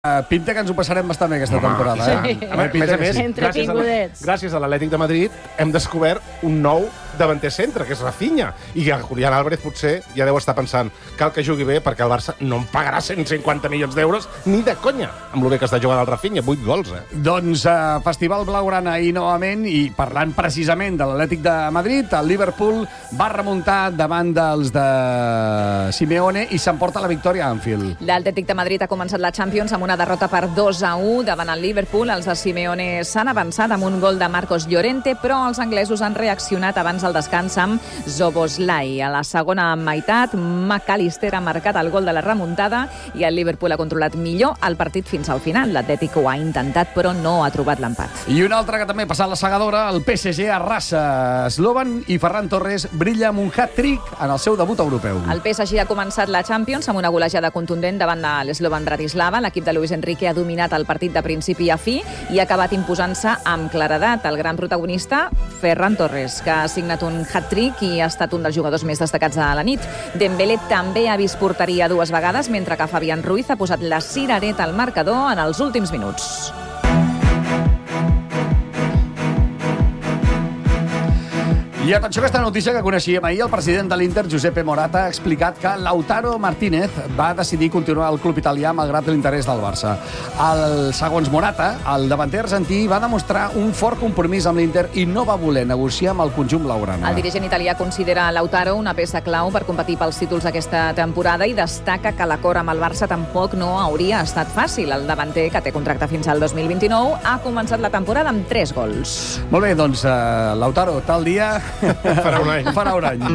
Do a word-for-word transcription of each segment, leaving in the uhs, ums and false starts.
Uh, pinta que ens ho passarem bastant bé aquesta temporada. Sí. Eh? A més, a més, sí. gràcies, a, gràcies a l'Atlètic de Madrid hem descobert un nou davanter centre, que és Rafinha. I el Julián Álvarez potser ja deu estar pensant cal que jugui bé perquè el Barça no em pagarà cent cinquanta milions d'euros ni de conya amb el bé que està jugant el Rafinha. vuit gols, eh? Doncs uh, Festival Blaugrana ahir novament, i parlant precisament de l'Atlètic de Madrid, el Liverpool va remuntar davant dels de Simeone i s'emporta la victòria a Anfield. L'Atlètic de Madrid ha començat la Champions amb una derrota per dos a u davant el Liverpool. Els de Simeone s'han avançat amb un gol de Marcos Llorente, però els anglesos han reaccionat abans del descans amb Szoboszlai. A la segona meitat, McAllister ha marcat el gol de la remuntada i el Liverpool ha controlat millor el partit fins al final. L'Atlètic ho ha intentat, però no ha trobat l'empat. I un altre que també ha passat la segadora, el P S G arrasa Slovan i Ferran Torres brilla amb un hat-trick en el seu debut europeu. El P S G ha començat la Champions amb una golejada contundent davant de l'Slovan Bratislava. L'equip de Luis Enrique ha dominat el partit de principi a fi i ha acabat imposant-se amb claredat. El gran protagonista, Ferran Torres, que ha signat un hat-trick i ha estat un dels jugadors més destacats de la nit. Dembélé també ha vist porteria dues vegades, mentre que Fabián Ruiz ha posat la cirereta al marcador en els últims minuts. I atenció a aquesta notícia que coneixíem ahir. El president de l'Inter, Giuseppe Morata, ha explicat que Lautaro Martínez va decidir continuar al club italià malgrat l'interès del Barça. El, segons Morata, el davanter argentí va demostrar un fort compromís amb l'Inter i no va voler negociar amb el conjunt blaugrana. El dirigent italià considera Lautaro una peça clau per competir pels títols d'aquesta temporada i destaca que l'acord amb el Barça tampoc no hauria estat fàcil. El davanter, que té contracte fins al dos mil vint-i-nou, ha començat la temporada amb tres gols. Molt bé, doncs, uh, Lautaro, tal dia... Farà un any. Farà un any.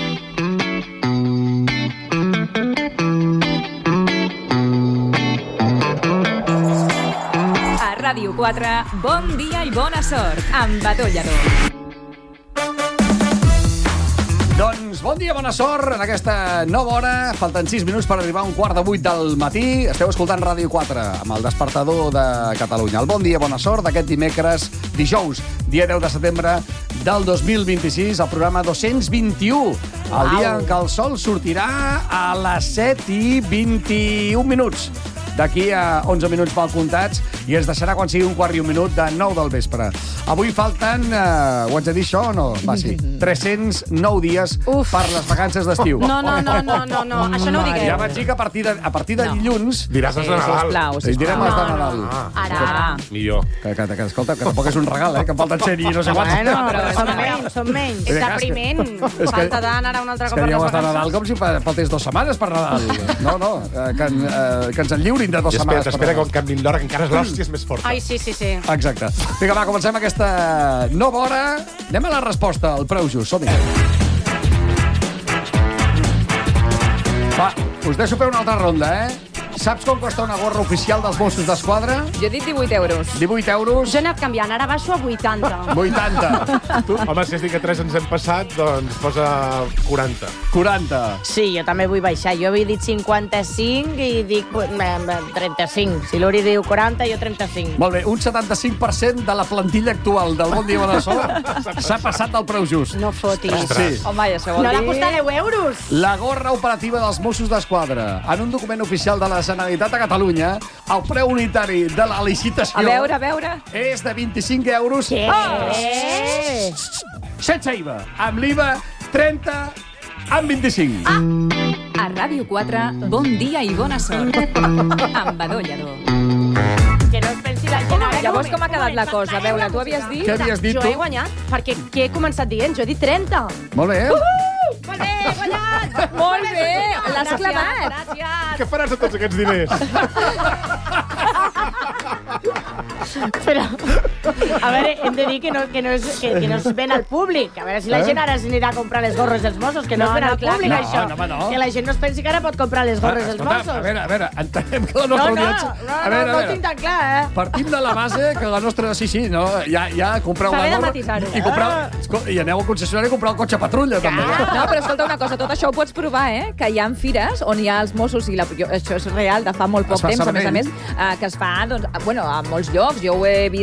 A Ràdio quatre, bon dia i bona sort, amb Badó Lladó. Doncs bon dia, bona sort en aquesta nova hora. Falten sis minuts per arribar a un quart de vuit del matí. Esteu escoltant Ràdio quatre amb el despertador de Catalunya. El bon dia, bona sort d'aquest dimecres, dijous, dia deu de setembre del dos mil vint-i-sis, el programa dos-cents vint-i-u, el dia en què el sol sortirà a les set i vint-i-un minuts. D'aquí a onze minuts mal comptats, i es deixarà quan sigui un quart i un minut de nou del vespre. Avui falten, uh, ho haig de dir això o no? Va, sí. tres-cents nou dies Uf. per les vacances d'estiu. No, no, no, no, no, no. Això no ho digueu. Ja vaig dir que a partir de, a partir de no. dilluns... Diràs les de Nadal. Sisplau, sisplau. Direm les de Nadal. No, no. Ara. Ah. Millor. Que, que, que, escolta, que tampoc és un regal, eh? Que em falten cent i no sé quants. Bueno, però són menys, són menys. És depriment. Falta d'anar un altre cop per les vacances. És que ja Nadal com si faltés dues setmanes per Nadal. No, no, que, eh, que ens en lliurin de dues setmanes per Nadal. Espera, que canviïn l'hora, que encara és l'hòstia és més forta. Ai, sí, sí, sí. Exacte. Vinga, va, comencem aquesta nova hora. Anem a la resposta, al preu just. Som-hi. Va, us deixo fer una altra ronda, eh? Saps com costa una gorra oficial dels Mossos d'Esquadra? Jo he dit divuit euros. divuit euros. Jo he anat canviant, ara baixo a vuitanta. vuitanta. Tu? Home, si has dit que tres ens hem passat, doncs posa quaranta. quaranta. Sí, jo també vull baixar. Jo havia dit cinquanta-cinc i dic trenta-cinc. Si l'Uri diu quaranta, jo trenta-cinc. Molt bé, un setanta-cinc per cent de la plantilla actual del Bon Dia Bona Sort s'ha passat del preu just. No fotis. Sí. Home, i això vol No dir... l'ha costat deu euros. La gorra operativa dels Mossos d'Esquadra. En un document oficial de la Generalitat de Catalunya, el preu unitari de la licitació... A veure, a veure... És de vint-i-cinc euros... Què? Oh! Sense I V A. Amb l'I V A, trenta amb vint-i-cinc. Ah. A Ràdio quatre, bon dia i bona sort, amb Badó Lladó. Que no es pensi la gent... Llavors, com ha quedat la cosa? A veure, tu havies dit... Què havies dit, Jo he tu? guanyat, perquè què he començat dient? Jo he dit trenta. Molt bé. Molt bé, he guanyat. Molt bé, l'has clavat. Gràcies. Què faràs de tots aquests diners? Però, a veure, hem de dir que no, que no, és, que, que no es ven al públic. A veure si la gent ara s'anirà a comprar les gorres dels Mossos, que no, no es ven al públic, no, això. no, no. Que la gent no es pensi que ara pot comprar les gorres dels Escolta, Mossos. a veure, a veure, entenem que la No, nostra no, no, audiència... no, A veure, a no ho veure. tinc tan clar, eh? Partim de la base que la nostra... Sí, sí, no, ja, ja compreu S'ha la de gorra matisar-ho. i, compreu, i aneu al concessionari a comprar el cotxe patrulla, també. No, però escolta una cosa, tot això ho pots provar, eh? Que hi ha fires on hi ha els Mossos, i la, jo, això és real, de fa molt poc Es fa temps, a més a Sabadell. més, eh, que es fa, doncs, bueno, a molts llocs. Jo ho he vist a Gavà,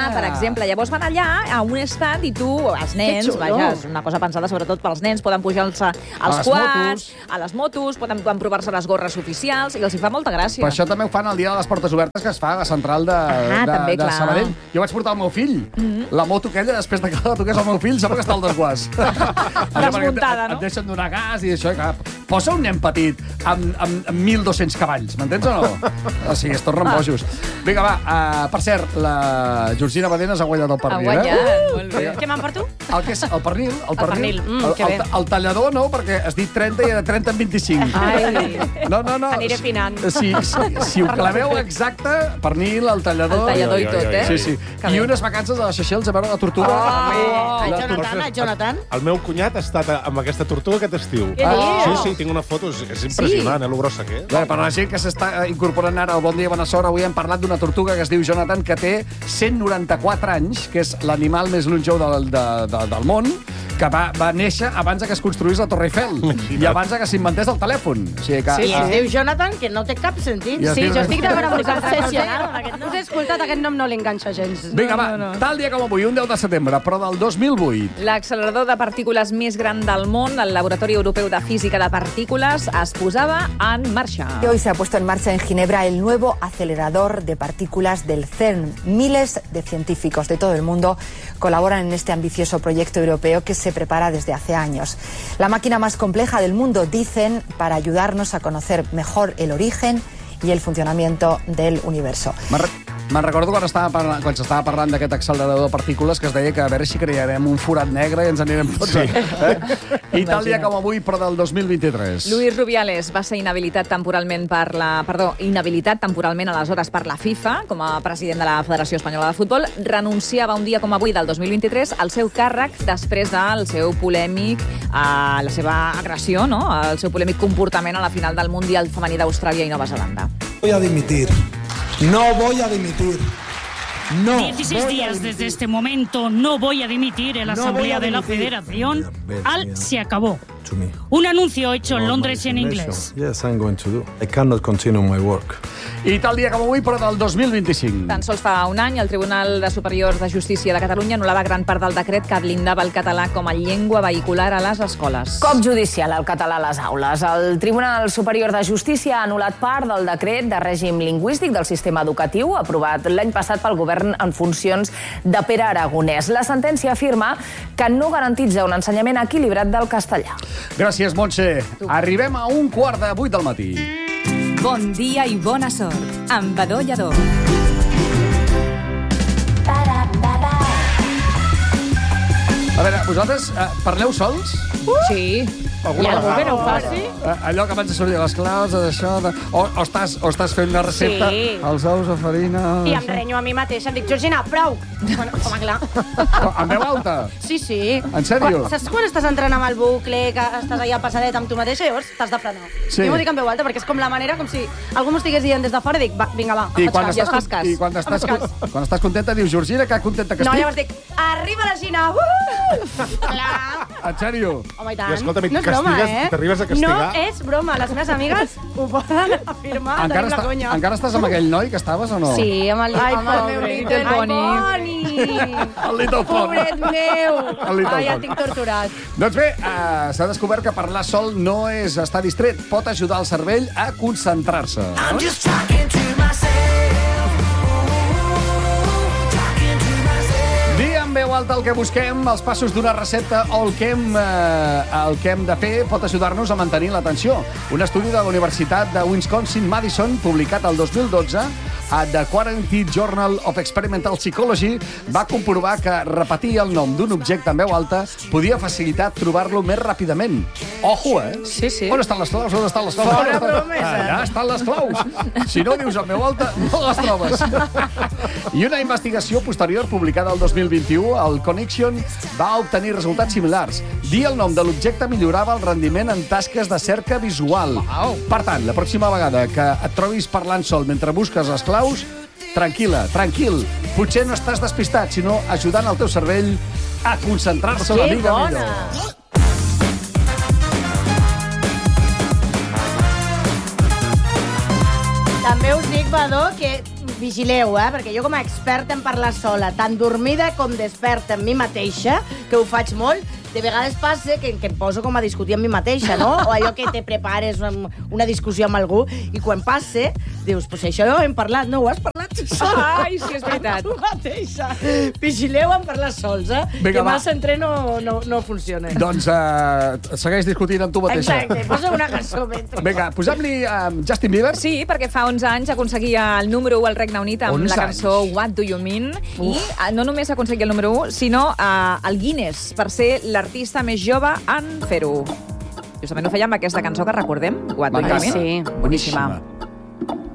per exemple. Llavors van allà a un estat i tu, els nens, vaja, és una cosa pensada sobretot pels nens, poden pujar-se als quads, a les motos, poden provar-se les gorres oficials, i els hi fa molta gràcia. Per això també ho fan el dia de les portes obertes que es fa a la central de, ah, de, també, de clar. Sabadell. Jo vaig portar el meu fill. Mm-hmm. La moto aquella, després de que la toqués el meu fill, sembla que està al desguàs. Desmuntada, no? Et deixen donar gas i això, i clar, posa un nen petit amb, amb, amb mil dos-cents cavalls, m'entens o no? O sigui, es tornen bojos. Vinga, va, uh, per cert, la Georgina Badenes ha guanyat el pernil, ha guanyat, eh? molt bé. Què m'emporto? El, que és, el pernil, el El pernil. pernil, mm, el, que bé. el, el tallador no, perquè has dit trenta i era trenta en vint-i-cinc. Ai, No, no, no. aniré finant. Si, si, si ho claveu exacte, pernil, el tallador... El tallador i tot, eh? Sí, sí. Que I bé. unes vacances a les Seychelles a veure la tortuga. Oh, el La Jonathan, el Jonathan. El meu cunyat ha estat amb aquesta tortuga aquest estiu. Què dius? Sí, sí, tinc una foto, és, és impressionant, eh, lo grossa que és. Bé, per la gent que s'està incorporant ara al Bon Dia Bona Sort, avui hem parlat d'una tortuga que es diu Jonathan, que té cent noranta-quatre anys, que és l'animal més longeu del, de, de, del món, que va, va néixer abans que es construís la Torre Eiffel i abans que s'inventés el telèfon. O sigui que, Sí, ah, es diu Jonathan, que no té cap sentit. I es Sí, diu- jo estic d'acord amb Us vosaltres. obsessionat amb aquest nom. Us he escoltat, aquest nom no l'enganxa gens. Vinga, va, tal dia com avui, un deu de setembre, però del dos mil vuit. L'accelerador de partícules més gran del món, el Laboratori Europeu de Física de Partícules, es posava en marxa. Y hoy se ha puesto en marcha en Ginebra el nuevo acelerador de partículas del CERN. Miles de científicos de todo el mundo colaboran en este ambicioso proyecto europeo que se prepara desde hace años. La máquina más compleja del mundo, dicen, para ayudarnos a conocer mejor el origen y el funcionamiento del universo. Me'n re me'n recordo quan estava parlant, quan s'estava parlant d'aquest accelerador de partícules que es deia que a veure si crearem un forat negre i ens anirem tots. Eh? I tal dia com avui, però del dos mil vint-i-tres. Luis Rubiales va ser inhabilitat temporalment per la... Perdó, inhabilitat temporalment aleshores per la FIFA com a president de la Federació Espanyola de Futbol. Renunciava un dia com avui del dos mil vint-i-tres al seu càrrec després del seu polèmic, eh, la seva agressió, no? El seu polèmic comportament a la final del Mundial femení d'Austràlia i Nova Zelanda. Voy a dimitir. No voy a dimitir. No. dieciséis días desde este momento no voy a dimitir en la No Asamblea voy a de la dimitir. Federación. Al se acabó. Un anuncio hecho en Londres en inglés. Yes, I'm going to do. I cannot continue my work. I tal dia com avui, però del dos mil vint-i-cinc. Tan sols fa un any, el Tribunal de Superiors de Justícia de Catalunya anul·lava gran part del decret que blindava el català com a llengua vehicular a les escoles. Cop judicial al català a les aules. El Tribunal Superior de Justícia ha anul·lat part del decret de règim lingüístic del sistema educatiu aprovat l'any passat pel govern en funcions de Pere Aragonès. La sentència afirma que no garantitza un ensenyament equilibrat del castellà. Gràcies, Montse. Arribem a un quart de vuit del matí. Bon dia i bona sort, amb Badó Lledó. A veure, vosaltres eh, parleu sols? Sí. Hi ha algú que no ho faci? Eh, allò que abans de sortir les claus, d'això... De... O, o, estàs, o estàs fent una recepta, Sí. els ous de farina... I em renyo a mi mateixa, em dic, Georgina, prou! Bueno, home, clar. Oh, en veu alta? Sí, sí. En sèrio? Quan, saps quan estàs entrant amb el bucle, que estàs allà passadet amb tu mateixa, llavors t'has de frenar. Sí. Jo m'ho dic en veu alta, perquè és com la manera, com si algú m'ho estigués dient des de fora, i dic, va, vinga, va, I em quan, faig cas. estàs, fas cas. I quan estàs, Em fas quan estàs contenta dius, Georgina, que contenta que No, estic? llavors dic, arriba la Gina! Uh! Clar! En sèrio? Home, i tant. I escolta'm, no és broma, castigues- eh? t'arribes a castigar? No és broma, les meves amigues ho poden afirmar, Encara, tenim la està, conya. encara estàs amb aquell noi que estaves o no? Sí, amb el, Ai, amb el pobre, meu Little Little Pony. Pony. El Little Pony. Pobret meu. El Little Ai, ja Pony. tinc torturat. Doncs bé, uh, s'ha descobert que parlar sol no és estar distret, pot ajudar el cervell a concentrar-se. Dir en veu alta el que busquem, els passos d'una recepta o el que hem, eh, el que hem de fer pot ajudar-nos a mantenir l'atenció. Un estudi de la Universitat de Wisconsin-Madison, publicat el dos mil dotze, a The Quarantine Journal of Experimental Psychology, va comprovar que repetir el nom d'un objecte en veu alta podia facilitar trobar-lo més ràpidament. Ojo, eh? Sí, sí. On estan les claus? On estan les claus? Bona On estan? promesa. Allà estan les claus. Si no dius en veu alta, no les trobes. I una investigació posterior publicada el dos mil vint-i-u, el Connection, va obtenir resultats similars. Dir el nom de l'objecte millorava el rendiment en tasques de cerca visual. Per tant, la pròxima vegada que et trobis parlant sol mentre busques les claus, tranquil·la, tranquil. Potser no estàs despistat, sinó ajudant el teu cervell a concentrar-se una Que mica bona! millor. També us dic, Badó, que vigileu, eh? Perquè jo com a experta en parlar sola, tant dormida com desperta en mi mateixa, que ho faig molt, de vegades passa que, que em poso com a discutir amb mi mateixa, no? O allò que te prepares una, una discussió amb algú i quan passa, dius, pues això ho hem parlat. No, ho has parlat tu sol. Ai, sí, és veritat. Tu mateixa. Vigileu en parlar sols, eh? Vinga, que va. massa entre no, no, no funciona. Doncs uh, segueix discutint amb tu mateixa. Exacte, posa una cançó mentre. Vinga, posem-li um, Justin Bieber. Sí, perquè fa onze anys aconseguia el número u al Regne Unit amb onze la cançó anys. What Do You Mean? Uf. I uh, no només aconseguia el número u, sinó uh, el Guinness, per ser l'artista més jove en fer-ho. Justament ho feia amb aquesta cançó que recordem, What Do You Mean? Sí. Boníssima.